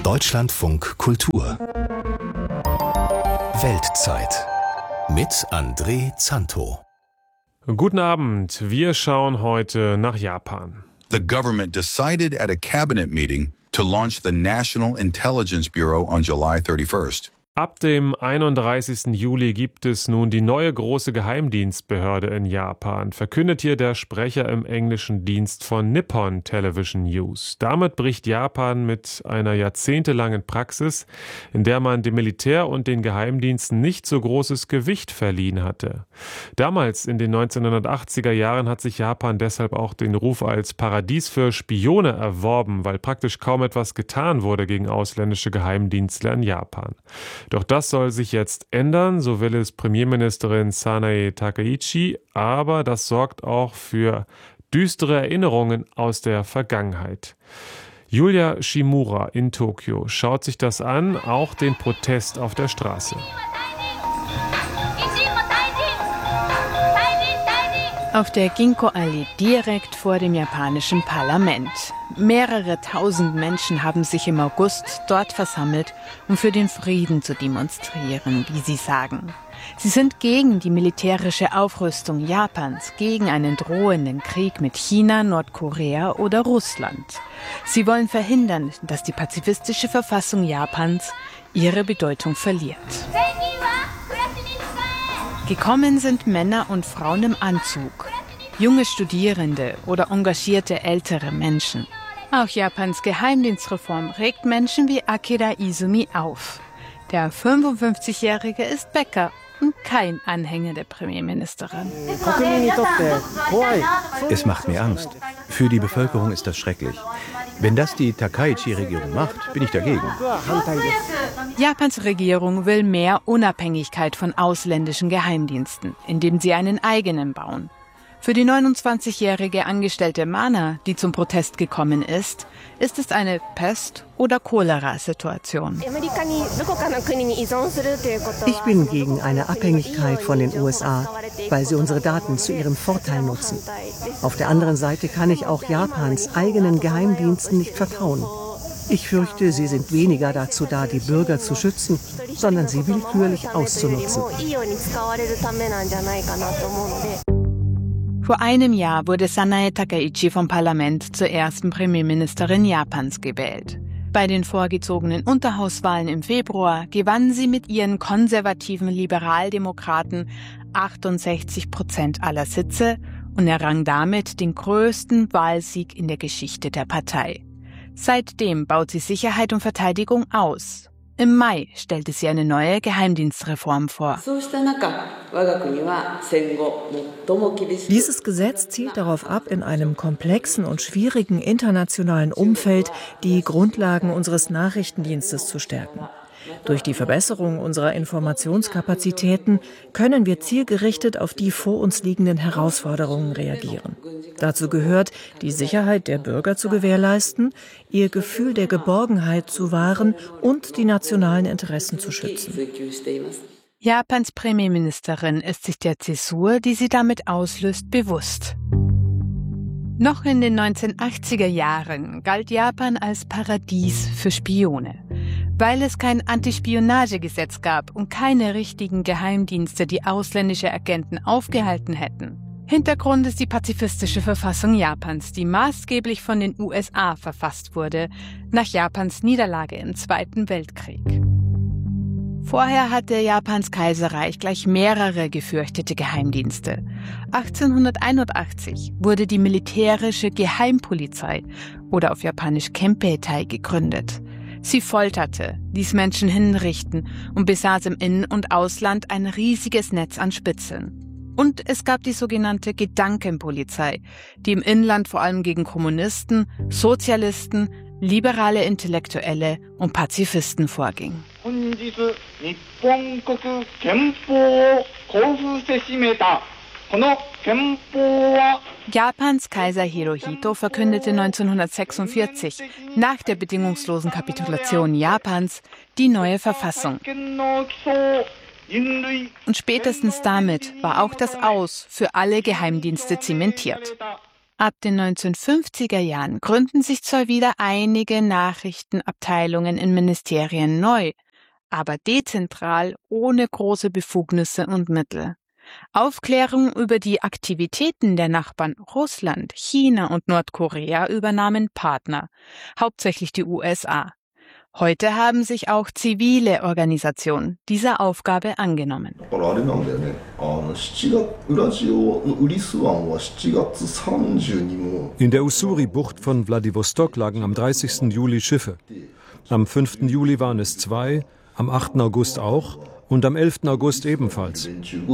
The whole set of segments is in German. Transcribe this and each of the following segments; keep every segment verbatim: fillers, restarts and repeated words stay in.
Deutschlandfunk Kultur Weltzeit mit André Zanto. Guten Abend, wir schauen heute nach Japan. The government decided at a cabinet meeting to launch the National Intelligence Bureau on July thirty-first. Ab dem einunddreißigsten Juli gibt es nun die neue große Geheimdienstbehörde in Japan, verkündet hier der Sprecher im englischen Dienst von Nippon Television News. Damit bricht Japan mit einer jahrzehntelangen Praxis, in der man dem Militär und den Geheimdiensten nicht so großes Gewicht verliehen hatte. Damals in den neunzehnhundertachtziger Jahren hat sich Japan deshalb auch den Ruf als Paradies für Spione erworben, weil praktisch kaum etwas getan wurde gegen ausländische Geheimdienstler in Japan. Doch das soll sich jetzt ändern, so will es Premierministerin Sanae Takaichi, aber das sorgt auch für düstere Erinnerungen aus der Vergangenheit. Julia Shimura in Tokio schaut sich das an, auch den Protest auf der Straße. Auf der Ginko-Allee direkt vor dem japanischen Parlament. Mehrere tausend Menschen haben sich im August dort versammelt, um für den Frieden zu demonstrieren, wie sie sagen. Sie sind gegen die militärische Aufrüstung Japans, gegen einen drohenden Krieg mit China, Nordkorea oder Russland. Sie wollen verhindern, dass die pazifistische Verfassung Japans ihre Bedeutung verliert. Gekommen sind Männer und Frauen im Anzug, junge Studierende oder engagierte ältere Menschen. Auch Japans Geheimdienstreform regt Menschen wie Akira Izumi auf. Der fünfundfünfzigjährige ist Bäcker und kein Anhänger der Premierministerin. Es macht mir Angst. Für die Bevölkerung ist das schrecklich. Wenn das die Takaichi-Regierung macht, bin ich dagegen. Japans Regierung will mehr Unabhängigkeit von ausländischen Geheimdiensten, indem sie einen eigenen bauen. Für die neunundzwanzigjährige Angestellte Mana, die zum Protest gekommen ist, ist es eine Pest- oder Cholera-Situation. Ich bin gegen eine Abhängigkeit von den U S A, weil sie unsere Daten zu ihrem Vorteil nutzen. Auf der anderen Seite kann ich auch Japans eigenen Geheimdiensten nicht vertrauen. Ich fürchte, sie sind weniger dazu da, die Bürger zu schützen, sondern sie willkürlich auszunutzen. Vor einem Jahr wurde Sanae Takaichi vom Parlament zur ersten Premierministerin Japans gewählt. Bei den vorgezogenen Unterhauswahlen im Februar gewann sie mit ihren konservativen Liberaldemokraten achtundsechzig Prozent aller Sitze und errang damit den größten Wahlsieg in der Geschichte der Partei. Seitdem baut sie Sicherheit und Verteidigung aus. Im Mai stellte sie eine neue Geheimdienstreform vor. Dieses Gesetz zielt darauf ab, in einem komplexen und schwierigen internationalen Umfeld die Grundlagen unseres Nachrichtendienstes zu stärken. Durch die Verbesserung unserer Informationskapazitäten können wir zielgerichtet auf die vor uns liegenden Herausforderungen reagieren. Dazu gehört, die Sicherheit der Bürger zu gewährleisten, ihr Gefühl der Geborgenheit zu wahren und die nationalen Interessen zu schützen. Japans Premierministerin ist sich der Zäsur, die sie damit auslöst, bewusst. Noch in den neunzehnhundertachtziger Jahren galt Japan als Paradies für Spione. Weil es kein Antispionagegesetz gab und keine richtigen Geheimdienste, die ausländische Agenten aufgehalten hätten. Hintergrund ist die pazifistische Verfassung Japans, die maßgeblich von den U S A verfasst wurde, nach Japans Niederlage im Zweiten Weltkrieg. Vorher hatte Japans Kaiserreich gleich mehrere gefürchtete Geheimdienste. achtzehnhunderteinundachtzig wurde die militärische Geheimpolizei oder auf Japanisch Kempeitai gegründet. Sie folterte, ließ Menschen hinrichten und besaß im In- und Ausland ein riesiges Netz an Spitzeln. Und es gab die sogenannte Gedankenpolizei, die im Inland vor allem gegen Kommunisten, Sozialisten, liberale Intellektuelle und Pazifisten vorging. Japans Kaiser Hirohito verkündete neunzehnhundertsechsundvierzig, nach der bedingungslosen Kapitulation Japans, die neue Verfassung. Und spätestens damit war auch das Aus für alle Geheimdienste zementiert. Ab den neunzehnhundertfünfziger Jahren gründen sich zwar wieder einige Nachrichtenabteilungen in Ministerien neu, aber dezentral, ohne große Befugnisse und Mittel. Aufklärung über die Aktivitäten der Nachbarn Russland, China und Nordkorea übernahmen Partner, hauptsächlich die U S A. Heute haben sich auch zivile Organisationen dieser Aufgabe angenommen. In der Ussuri-Bucht von Wladiwostok lagen am dreißigsten Juli Schiffe. Am fünften Juli waren es zwei, am achten August auch und am elften August ebenfalls.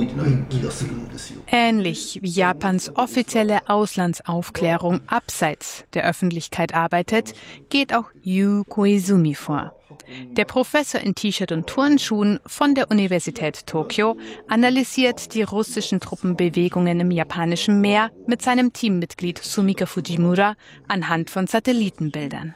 Ähnlich wie Japans offizielle Auslandsaufklärung abseits der Öffentlichkeit arbeitet, geht auch Yu Koizumi vor. Der Professor in T-Shirt und Turnschuhen von der Universität Tokio analysiert die russischen Truppenbewegungen im Japanischen Meer mit seinem Teammitglied Sumika Fujimura anhand von Satellitenbildern.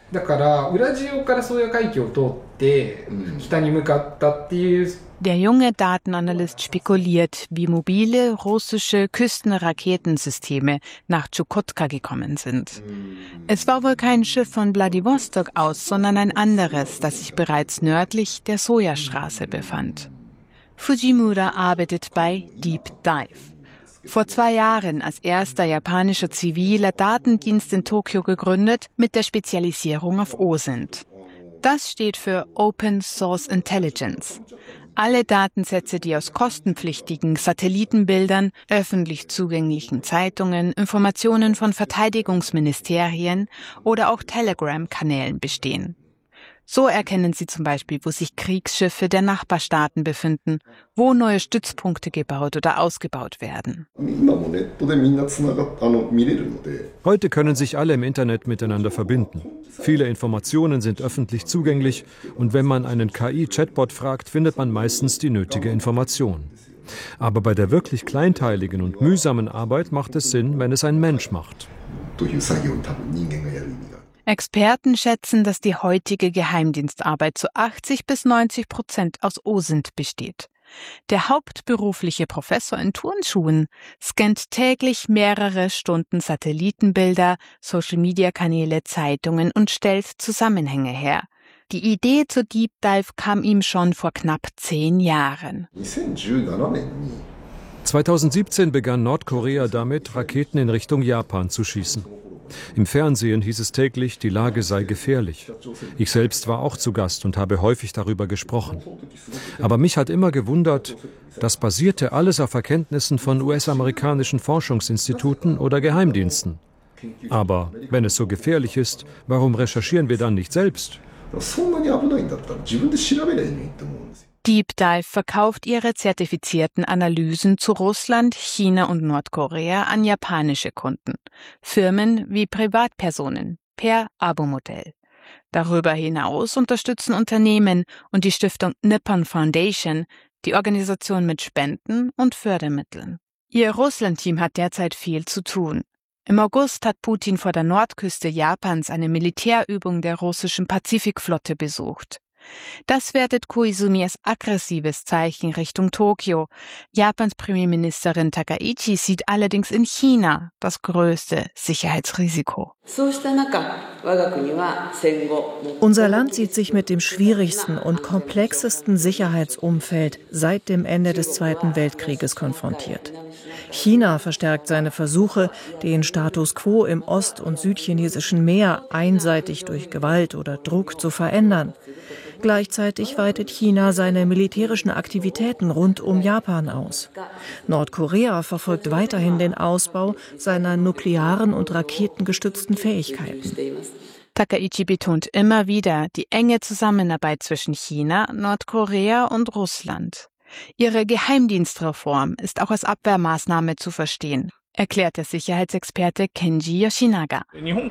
Der junge Datenanalyst spekuliert, wie mobile russische Küstenraketensysteme nach Tschukotka gekommen sind. Es war wohl kein Schiff von Wladiwostok aus, sondern ein anderes, das sich bereits nördlich der Sojastraße befand. Fujimura arbeitet bei Deep Dive. Vor zwei Jahren als erster japanischer ziviler Datendienst in Tokio gegründet, mit der Spezialisierung auf O S I N T. Das steht für Open Source Intelligence. Alle Datensätze, die aus kostenpflichtigen Satellitenbildern, öffentlich zugänglichen Zeitungen, Informationen von Verteidigungsministerien oder auch Telegram-Kanälen bestehen. So erkennen sie zum Beispiel, wo sich Kriegsschiffe der Nachbarstaaten befinden, wo neue Stützpunkte gebaut oder ausgebaut werden. Heute können sich alle im Internet miteinander verbinden. Viele Informationen sind öffentlich zugänglich und wenn man einen K I-Chatbot fragt, findet man meistens die nötige Information. Aber bei der wirklich kleinteiligen und mühsamen Arbeit macht es Sinn, wenn es ein Mensch macht. Experten schätzen, dass die heutige Geheimdienstarbeit zu achtzig bis neunzig Prozent aus O S I N T besteht. Der hauptberufliche Professor in Turnschuhen scannt täglich mehrere Stunden Satellitenbilder, Social-Media-Kanäle, Zeitungen und stellt Zusammenhänge her. Die Idee zur Deep Dive kam ihm schon vor knapp zehn Jahren. zweitausendsiebzehn begann Nordkorea damit, Raketen in Richtung Japan zu schießen. Im Fernsehen hieß es täglich, die Lage sei gefährlich. Ich selbst war auch zu Gast und habe häufig darüber gesprochen. Aber mich hat immer gewundert, das basierte alles auf Erkenntnissen von U S-amerikanischen Forschungsinstituten oder Geheimdiensten. Aber wenn es so gefährlich ist, warum recherchieren wir dann nicht selbst? Deep Dive verkauft ihre zertifizierten Analysen zu Russland, China und Nordkorea an japanische Kunden, Firmen wie Privatpersonen per Abo-Modell. Darüber hinaus unterstützen Unternehmen und die Stiftung Nippon Foundation die Organisation mit Spenden und Fördermitteln. Ihr Russland-Team hat derzeit viel zu tun. Im August hat Putin vor der Nordküste Japans eine Militärübung der russischen Pazifikflotte besucht. Das wertet Koizumi als aggressives Zeichen Richtung Tokio. Japans Premierministerin Takaichi sieht allerdings in China das größte Sicherheitsrisiko. Unser Land sieht sich mit dem schwierigsten und komplexesten Sicherheitsumfeld seit dem Ende des Zweiten Weltkrieges konfrontiert. China verstärkt seine Versuche, den Status quo im ost- und südchinesischen Meer einseitig durch Gewalt oder Druck zu verändern. Gleichzeitig weitet China seine militärischen Aktivitäten rund um Japan aus. Nordkorea verfolgt weiterhin den Ausbau seiner nuklearen und raketengestützten Fähigkeiten. Takaichi betont immer wieder die enge Zusammenarbeit zwischen China, Nordkorea und Russland. Ihre Geheimdienstreform ist auch als Abwehrmaßnahme zu verstehen, erklärt der Sicherheitsexperte Kenji Yoshinaga.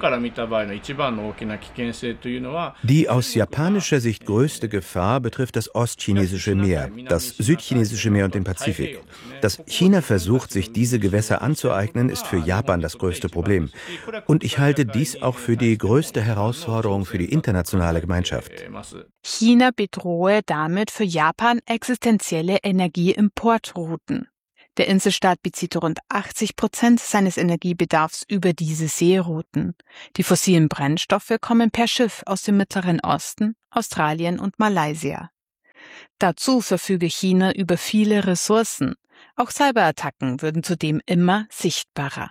Die aus japanischer Sicht größte Gefahr betrifft das ostchinesische Meer, das südchinesische Meer und den Pazifik. Dass China versucht, sich diese Gewässer anzueignen, ist für Japan das größte Problem. Und ich halte dies auch für die größte Herausforderung für die internationale Gemeinschaft. China bedrohe damit für Japan existenzielle Energieimportrouten. Der Inselstaat bezieht rund achtzig Prozent seines Energiebedarfs über diese Seerouten. Die fossilen Brennstoffe kommen per Schiff aus dem Mittleren Osten, Australien und Malaysia. Dazu verfüge China über viele Ressourcen. Auch Cyberattacken würden zudem immer sichtbarer.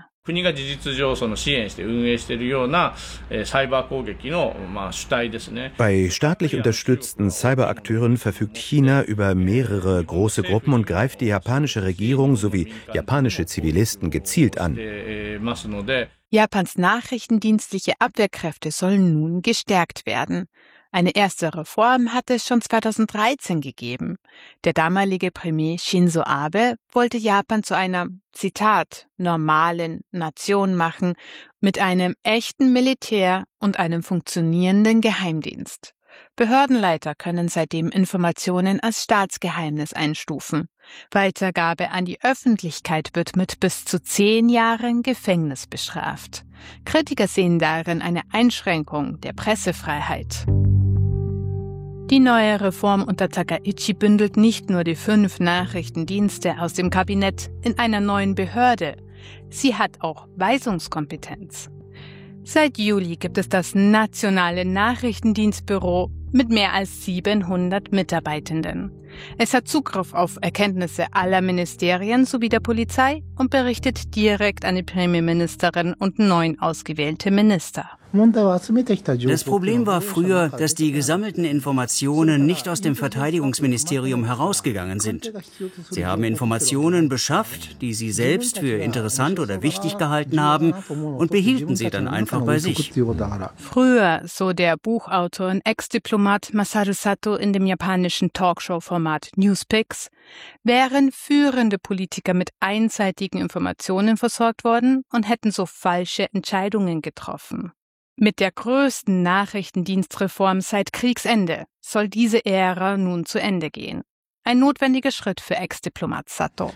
Bei staatlich unterstützten Cyberakteuren verfügt China über mehrere große Gruppen und greift die japanische Regierung sowie japanische Zivilisten gezielt an. Japans nachrichtendienstliche Abwehrkräfte sollen nun gestärkt werden. Eine erste Reform hatte es schon zweitausenddreizehn gegeben. Der damalige Premier Shinzo Abe wollte Japan zu einer, Zitat, normalen Nation machen, mit einem echten Militär und einem funktionierenden Geheimdienst. Behördenleiter können seitdem Informationen als Staatsgeheimnis einstufen. Weitergabe an die Öffentlichkeit wird mit bis zu zehn Jahren Gefängnis bestraft. Kritiker sehen darin eine Einschränkung der Pressefreiheit. Die neue Reform unter Takaichi bündelt nicht nur die fünf Nachrichtendienste aus dem Kabinett in einer neuen Behörde. Sie hat auch Weisungskompetenz. Seit Juli gibt es das Nationale Nachrichtendienstbüro mit mehr als siebenhundert Mitarbeitenden. Es hat Zugriff auf Erkenntnisse aller Ministerien sowie der Polizei und berichtet direkt an die Premierministerin und neun ausgewählte Minister. Das Problem war früher, dass die gesammelten Informationen nicht aus dem Verteidigungsministerium herausgegangen sind. Sie haben Informationen beschafft, die sie selbst für interessant oder wichtig gehalten haben, und behielten sie dann einfach bei sich. Früher, so der Buchautor und Ex-Diplomat Masaru Sato in dem japanischen Talkshow-Format Newspicks, wären führende Politiker mit einseitigen Informationen versorgt worden und hätten so falsche Entscheidungen getroffen. Mit der größten Nachrichtendienstreform seit Kriegsende soll diese Ära nun zu Ende gehen. Ein notwendiger Schritt für Ex-Diplomat Sato.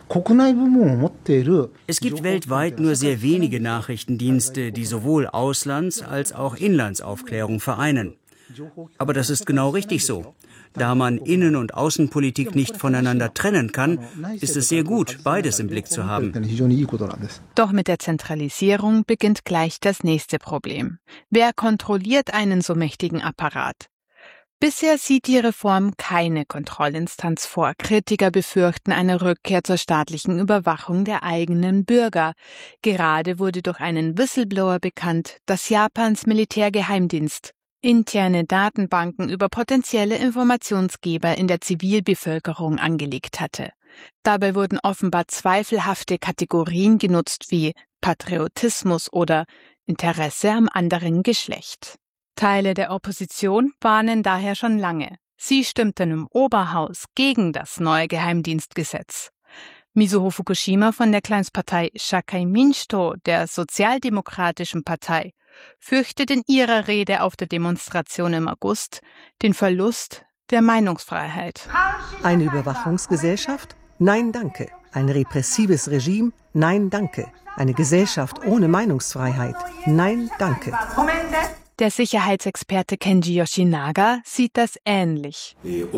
Es gibt weltweit nur sehr wenige Nachrichtendienste, die sowohl Auslands- als auch Inlandsaufklärung vereinen. Aber das ist genau richtig so. Da man Innen- und Außenpolitik nicht voneinander trennen kann, ist es sehr gut, beides im Blick zu haben. Doch mit der Zentralisierung beginnt gleich das nächste Problem. Wer kontrolliert einen so mächtigen Apparat? Bisher sieht die Reform keine Kontrollinstanz vor. Kritiker befürchten eine Rückkehr zur staatlichen Überwachung der eigenen Bürger. Gerade wurde durch einen Whistleblower bekannt, dass Japans Militärgeheimdienst interne Datenbanken über potenzielle Informationsgeber in der Zivilbevölkerung angelegt hatte. Dabei wurden offenbar zweifelhafte Kategorien genutzt wie Patriotismus oder Interesse am anderen Geschlecht. Teile der Opposition warnen daher schon lange. Sie stimmten im Oberhaus gegen das neue Geheimdienstgesetz. Mizuho Fukushima von der Kleinstpartei Shakai Minshito, der Sozialdemokratischen Partei, fürchtet in ihrer Rede auf der Demonstration im August den Verlust der Meinungsfreiheit. Eine Überwachungsgesellschaft? Nein, danke. Ein repressives Regime? Nein, danke. Eine Gesellschaft ohne Meinungsfreiheit? Nein, danke. Der Sicherheitsexperte Kenji Yoshinaga sieht das ähnlich.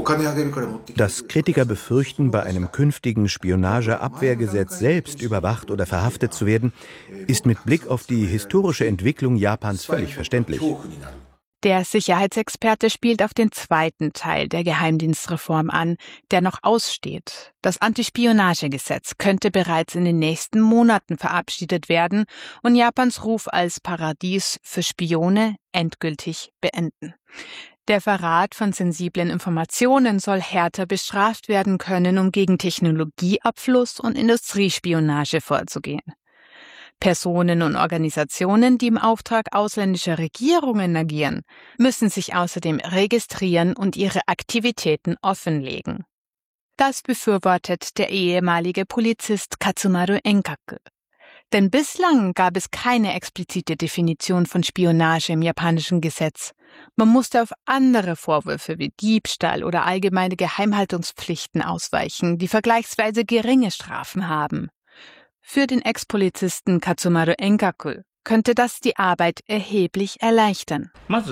Dass Kritiker befürchten, bei einem künftigen Spionageabwehrgesetz selbst überwacht oder verhaftet zu werden, ist mit Blick auf die historische Entwicklung Japans völlig verständlich. Der Sicherheitsexperte spielt auf den zweiten Teil der Geheimdienstreform an, der noch aussteht. Das Antispionagegesetz könnte bereits in den nächsten Monaten verabschiedet werden und Japans Ruf als Paradies für Spione endgültig beenden. Der Verrat von sensiblen Informationen soll härter bestraft werden können, um gegen Technologieabfluss und Industriespionage vorzugehen. Personen und Organisationen, die im Auftrag ausländischer Regierungen agieren, müssen sich außerdem registrieren und ihre Aktivitäten offenlegen. Das befürwortet der ehemalige Polizist Katsumaru Enkaku. Denn bislang gab es keine explizite Definition von Spionage im japanischen Gesetz. Man musste auf andere Vorwürfe wie Diebstahl oder allgemeine Geheimhaltungspflichten ausweichen, die vergleichsweise geringe Strafen haben. Für den Ex-Polizisten Katsumaru Enkaku könnte das die Arbeit erheblich erleichtern.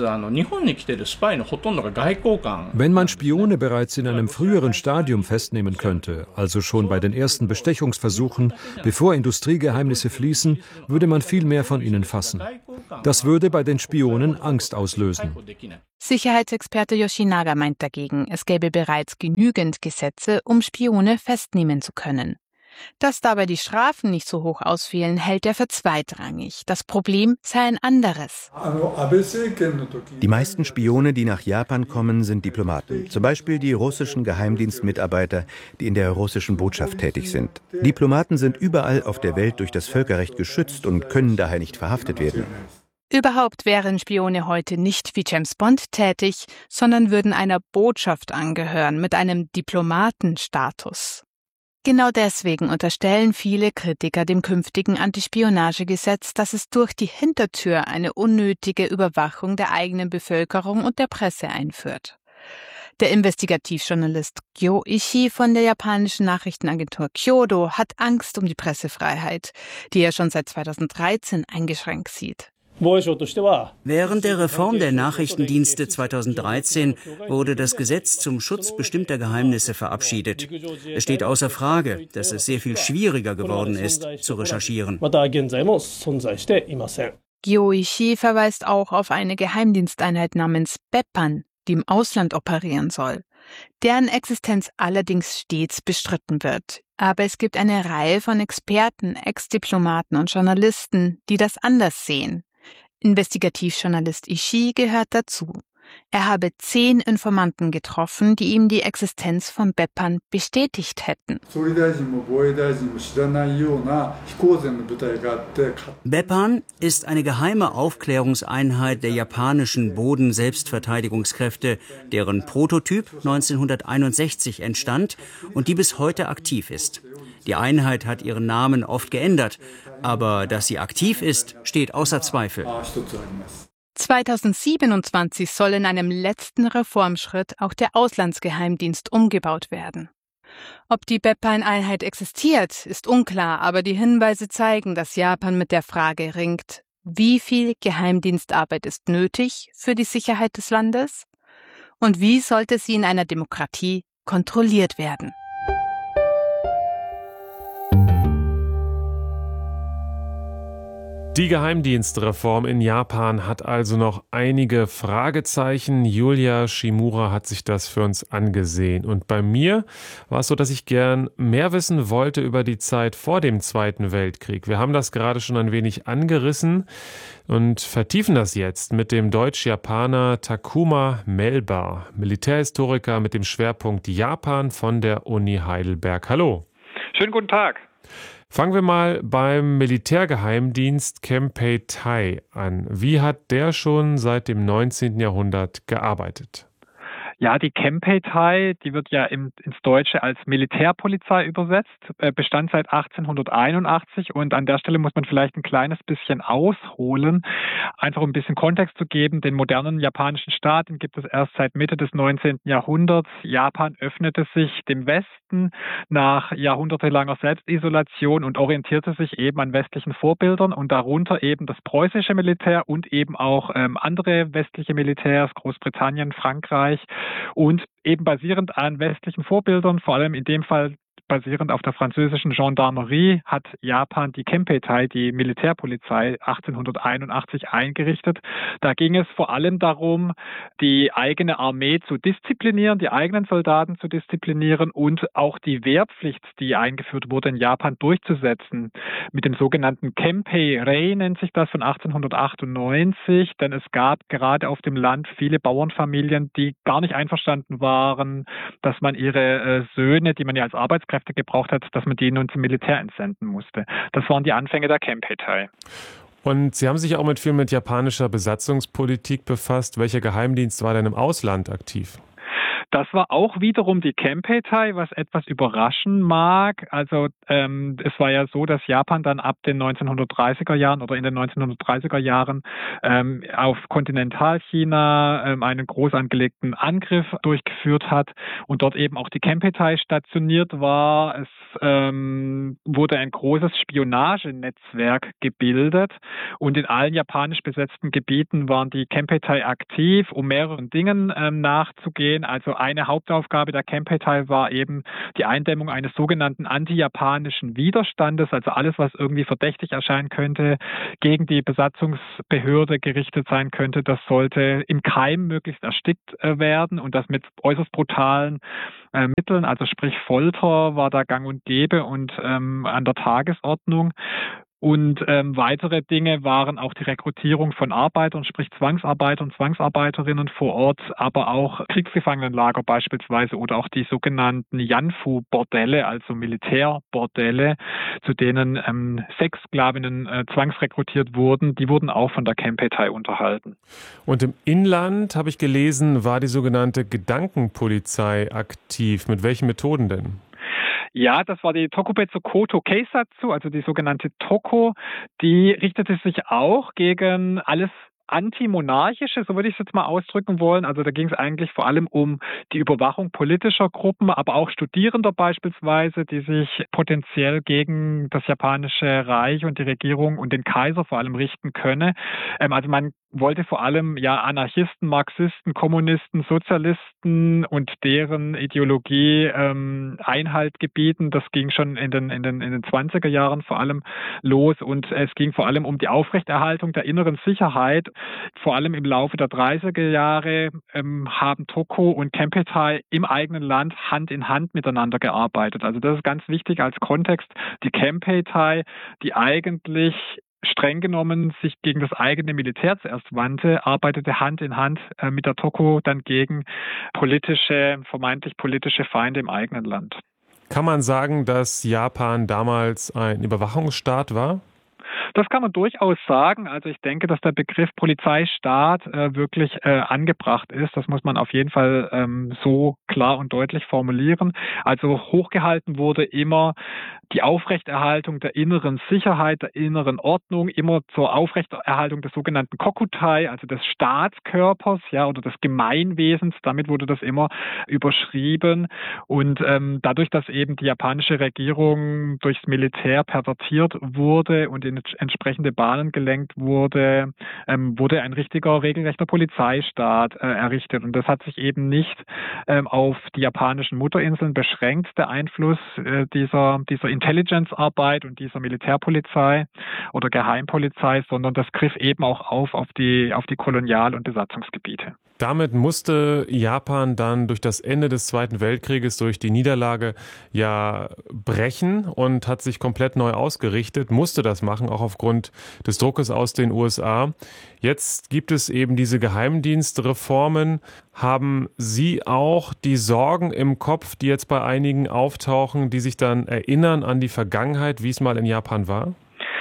Wenn man Spione bereits in einem früheren Stadium festnehmen könnte, also schon bei den ersten Bestechungsversuchen, bevor Industriegeheimnisse fließen, würde man viel mehr von ihnen fassen. Das würde bei den Spionen Angst auslösen. Sicherheitsexperte Yoshinaga meint dagegen, es gäbe bereits genügend Gesetze, um Spione festnehmen zu können. Dass dabei die Strafen nicht so hoch ausfielen, hält er für zweitrangig. Das Problem sei ein anderes. Die meisten Spione, die nach Japan kommen, sind Diplomaten. Zum Beispiel die russischen Geheimdienstmitarbeiter, die in der russischen Botschaft tätig sind. Diplomaten sind überall auf der Welt durch das Völkerrecht geschützt und können daher nicht verhaftet werden. Überhaupt wären Spione heute nicht wie James Bond tätig, sondern würden einer Botschaft angehören mit einem Diplomatenstatus. Genau deswegen unterstellen viele Kritiker dem künftigen Antispionagegesetz, dass es durch die Hintertür eine unnötige Überwachung der eigenen Bevölkerung und der Presse einführt. Der Investigativjournalist Kyo Ishii von der japanischen Nachrichtenagentur Kyodo hat Angst um die Pressefreiheit, die er schon seit zweitausenddreizehn eingeschränkt sieht. Während der Reform der Nachrichtendienste zweitausenddreizehn wurde das Gesetz zum Schutz bestimmter Geheimnisse verabschiedet. Es steht außer Frage, dass es sehr viel schwieriger geworden ist, zu recherchieren. Gyoishi verweist auch auf eine Geheimdiensteinheit namens Beppan, die im Ausland operieren soll. Deren Existenz allerdings stets bestritten wird. Aber es gibt eine Reihe von Experten, Ex-Diplomaten und Journalisten, die das anders sehen. Investigativjournalist Ishii gehört dazu. Er habe zehn Informanten getroffen, die ihm die Existenz von Beppan bestätigt hätten. Beppan ist eine geheime Aufklärungseinheit der japanischen Boden-Selbstverteidigungskräfte, deren Prototyp neunzehnhunderteinundsechzig entstand und die bis heute aktiv ist. Die Einheit hat ihren Namen oft geändert, aber dass sie aktiv ist, steht außer Zweifel. zweitausendsiebenundzwanzig soll in einem letzten Reformschritt auch der Auslandsgeheimdienst umgebaut werden. Ob die Beppan-Einheit existiert, ist unklar, aber die Hinweise zeigen, dass Japan mit der Frage ringt, wie viel Geheimdienstarbeit ist nötig für die Sicherheit des Landes und wie sollte sie in einer Demokratie kontrolliert werden. Die Geheimdienstreform in Japan hat also noch einige Fragezeichen. Julia Shimura hat sich das für uns angesehen. Und bei mir war es so, dass ich gern mehr wissen wollte über die Zeit vor dem Zweiten Weltkrieg. Wir haben das gerade schon ein wenig angerissen und vertiefen das jetzt mit dem Deutsch-Japaner Takuma Melba, Militärhistoriker mit dem Schwerpunkt Japan von der Uni Heidelberg. Hallo. Schönen guten Tag. Fangen wir mal beim Militärgeheimdienst Kempeitai an. Wie hat der schon seit dem neunzehnten Jahrhundert gearbeitet? Ja, die Kempeitai, die wird ja im, ins Deutsche als Militärpolizei übersetzt, äh, bestand seit achtzehnhunderteinundachtzig und an der Stelle muss man vielleicht ein kleines bisschen ausholen, einfach um ein bisschen Kontext zu geben. Den modernen japanischen Staat, den gibt es erst seit Mitte des neunzehnten Jahrhunderts. Japan öffnete sich dem Westen nach jahrhundertelanger Selbstisolation und orientierte sich eben an westlichen Vorbildern und darunter eben das preußische Militär und eben auch ähm, andere westliche Militärs, Großbritannien, Frankreich. Und eben basierend an westlichen Vorbildern, vor allem in dem Fall basierend auf der französischen Gendarmerie, hat Japan die Kempeitai, die Militärpolizei, achtzehnhunderteinundachtzig eingerichtet. Da ging es vor allem darum, die eigene Armee zu disziplinieren, die eigenen Soldaten zu disziplinieren und auch die Wehrpflicht, die eingeführt wurde in Japan, durchzusetzen. Mit dem sogenannten Kempei-rei nennt sich das von achtzehnhundertachtundneunzig, denn es gab gerade auf dem Land viele Bauernfamilien, die gar nicht einverstanden waren, dass man ihre äh, Söhne, die man ja als Arbeitskräfte gebraucht hat, dass man die nun zum Militär entsenden musste. Das waren die Anfänge der Kempeitai. Und Sie haben sich auch mit viel mit japanischer Besatzungspolitik befasst. Welcher Geheimdienst war denn im Ausland aktiv? Das war auch wiederum die Kempeitai, was etwas überraschen mag. Also ähm, es war ja so, dass Japan dann ab den neunzehnhundertdreißiger Jahren oder in den neunzehnhundertdreißiger Jahren ähm, auf Kontinentalchina ähm, einen groß angelegten Angriff durchgeführt hat und dort eben auch die Kempeitai stationiert war. Es ähm, wurde ein großes Spionagenetzwerk gebildet und in allen japanisch besetzten Gebieten waren die Kempeitai aktiv, um mehreren Dingen ähm, nachzugehen. Also eine Hauptaufgabe der Kempeitai war eben die Eindämmung eines sogenannten anti-japanischen Widerstandes, also alles, was irgendwie verdächtig erscheinen könnte, gegen die Besatzungsbehörde gerichtet sein könnte, das sollte im Keim möglichst erstickt äh, werden und das mit äußerst brutalen äh, Mitteln, also sprich Folter war da gang und gäbe und ähm, an der Tagesordnung. Und ähm, weitere Dinge waren auch die Rekrutierung von Arbeitern, sprich Zwangsarbeiter und Zwangsarbeiterinnen vor Ort, aber auch Kriegsgefangenenlager beispielsweise oder auch die sogenannten Yanfu-Bordelle, also Militärbordelle, zu denen ähm, Sexsklavinnen äh, zwangsrekrutiert wurden, die wurden auch von der Kempeitai unterhalten. Und im Inland, habe ich gelesen, war die sogenannte Gedankenpolizei aktiv. Mit welchen Methoden denn? Ja, das war die Tokubetsu Koto Keisatsu, also die sogenannte Toko. Die richtete sich auch gegen alles antimonarchische, so würde ich es jetzt mal ausdrücken wollen. Also da ging es eigentlich vor allem um die Überwachung politischer Gruppen, aber auch Studierender beispielsweise, die sich potenziell gegen das japanische Reich und die Regierung und den Kaiser vor allem richten könne. Ähm, also man wollte vor allem ja Anarchisten, Marxisten, Kommunisten, Sozialisten und deren Ideologie ähm, Einhalt gebieten. Das ging schon in den, in den, in den zwanziger Jahren vor allem los und es ging vor allem um die Aufrechterhaltung der inneren Sicherheit. Vor allem im Laufe der dreißiger Jahre ähm, haben Toko und Kempeitai im eigenen Land Hand in Hand miteinander gearbeitet. Also das ist ganz wichtig als Kontext. Die Kempeitai, die eigentlich streng genommen sich gegen das eigene Militär zuerst wandte, arbeitete Hand in Hand äh, mit der Toko dann gegen politische, vermeintlich politische Feinde im eigenen Land. Kann man sagen, dass Japan damals ein Überwachungsstaat war? Das kann man durchaus sagen. Also ich denke, dass der Begriff Polizeistaat äh, wirklich äh, angebracht ist. Das muss man auf jeden Fall ähm, so klar und deutlich formulieren. Also hochgehalten wurde immer die Aufrechterhaltung der inneren Sicherheit, der inneren Ordnung, immer zur Aufrechterhaltung des sogenannten Kokutai, also des Staatskörpers, ja, oder des Gemeinwesens. Damit wurde das immer überschrieben. Und ähm, dadurch, dass eben die japanische Regierung durchs Militär pervertiert wurde und in entsprechende Bahnen gelenkt wurde, ähm, wurde ein richtiger, regelrechter Polizeistaat äh, errichtet. Und das hat sich eben nicht ähm, auf die japanischen Mutterinseln beschränkt, der Einfluss äh, dieser, dieser Intelligence-Arbeit und dieser Militärpolizei oder Geheimpolizei, sondern das griff eben auch auf auf die, auf die Kolonial- und Besatzungsgebiete. Damit musste Japan dann durch das Ende des Zweiten Weltkrieges, durch die Niederlage ja brechen und hat sich komplett neu ausgerichtet, musste das machen, auch aufgrund des Druckes aus den U S A. Jetzt gibt es eben diese Geheimdienstreformen. Haben Sie auch die Sorgen im Kopf, die jetzt bei einigen auftauchen, die sich dann erinnern an die Vergangenheit, wie es mal in Japan war?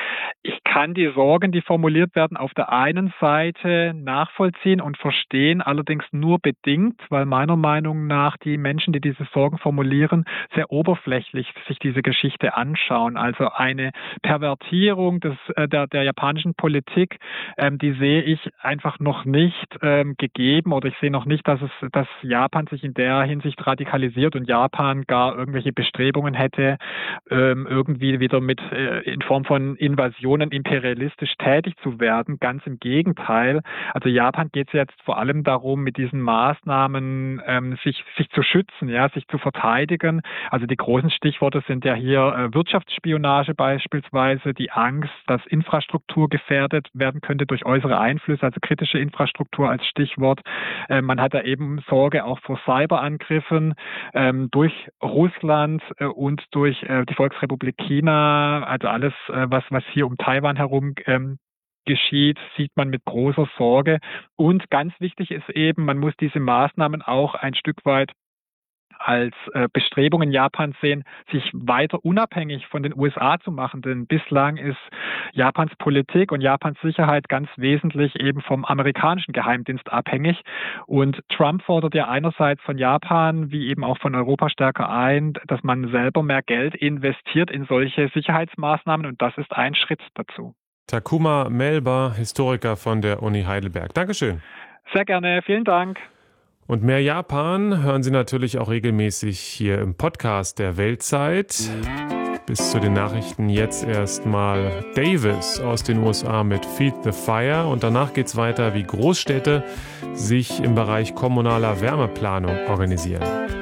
Ich kann die Sorgen, die formuliert werden, auf der einen Seite nachvollziehen und verstehen, allerdings nur bedingt, weil meiner Meinung nach die Menschen, die diese Sorgen formulieren, sehr oberflächlich sich diese Geschichte anschauen. Also eine Pervertierung des, äh, der, der japanischen Politik, ähm, die sehe ich einfach noch nicht ähm, gegeben oder ich sehe noch nicht, dass es, dass Japan sich in der Hinsicht radikalisiert und Japan gar irgendwelche Bestrebungen hätte, ähm, irgendwie wieder mit äh, in Form von Invasionen imperialistisch tätig zu werden. Ganz im Gegenteil. Also Japan geht es jetzt vor allem darum, mit diesen Maßnahmen ähm, sich, sich zu schützen, ja, sich zu verteidigen. Also die großen Stichworte sind ja hier äh, Wirtschaftsspionage beispielsweise, die Angst, dass Infrastruktur gefährdet werden könnte durch äußere Einflüsse, also kritische Infrastruktur als Stichwort. Äh, man hat da eben Sorge auch vor Cyberangriffen ähm, durch Russland äh, und durch äh, die Volksrepublik China, also alles, äh, was, was hier um Taiwan herum ähm, geschieht, sieht man mit großer Sorge. Und ganz wichtig ist eben, man muss diese Maßnahmen auch ein Stück weit als äh, Bestrebungen Japans sehen, sich weiter unabhängig von den U S A zu machen. Denn bislang ist Japans Politik und Japans Sicherheit ganz wesentlich eben vom amerikanischen Geheimdienst abhängig. Und Trump fordert ja einerseits von Japan wie eben auch von Europa stärker ein, dass man selber mehr Geld investiert in solche Sicherheitsmaßnahmen und das ist ein Schritt dazu. Takuma Melba, Historiker von der Uni Heidelberg. Dankeschön. Sehr gerne, vielen Dank. Und mehr Japan hören Sie natürlich auch regelmäßig hier im Podcast der Weltzeit. Bis zu den Nachrichten jetzt erstmal Davis aus den U S A mit Feed the Fire. Und danach geht es weiter, wie Großstädte sich im Bereich kommunaler Wärmeplanung organisieren.